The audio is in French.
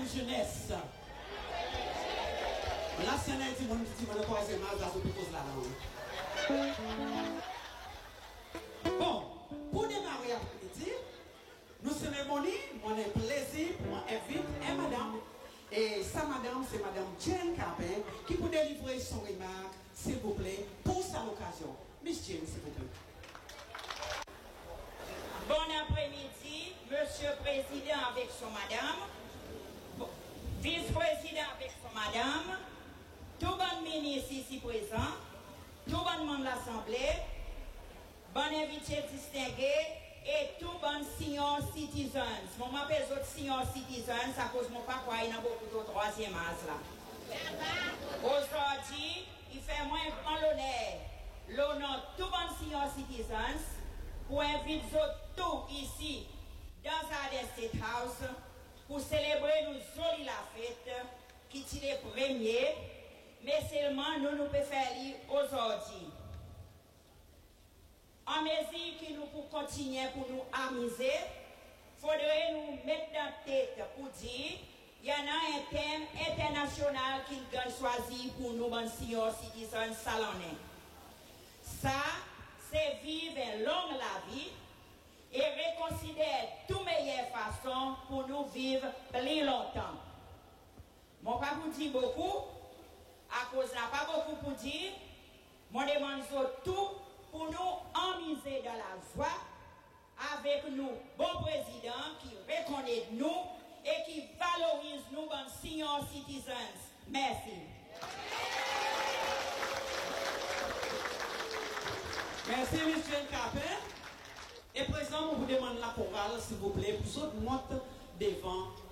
jeunesse. L'ancien dit mon petit mon troisième âge là sur cause la langue. Bon, pour démarrer après-midi, nous cérémonie, mon plaisir, mon invite et madame. Et ça, madame, c'est madame Jane Capin qui peut délivrer son remarque, s'il vous plaît, pour sa occasion. Miss Jane, s'il vous plaît. Bon après-midi, monsieur le président avec son madame, vice-président avec son madame, tout bon ministre ici présent, tout bon membre de l'Assemblée, bon invité distingué et tout bon senior citizens. Moi, m'appelle autres senior citizens à cause de mon papa, il y a beaucoup de troisième âge là. Aujourd'hui, il fait moins grand l'honneur tout bon senior citizens pour inviter tout ici dans la State House pour célébrer nous jolie la fête qui est le premier, mais seulement nous pouvons faire aujourd'hui. En mesure que nous pouvons continuer pour nous amuser, il faudrait nous mettre dans la tête pour dire il y en a un thème international qu'il a choisi pour nous, bon senior citizens salonnais. Ça, c'est vivre longue la vie et reconsidérer toutes meilleures façons pour nous vivre plus longtemps. Mon pas vous dire beaucoup, à cause n'a pas beaucoup pour dire, mon demande tout pour nous amuser dans la joie avec nous, bon président qui reconnaît nous et qui valorise nous, bon senior citizens. Merci. Merci, M. Capin. Et présent, on vous demande la chorale, s'il vous plaît, pour autres monte devant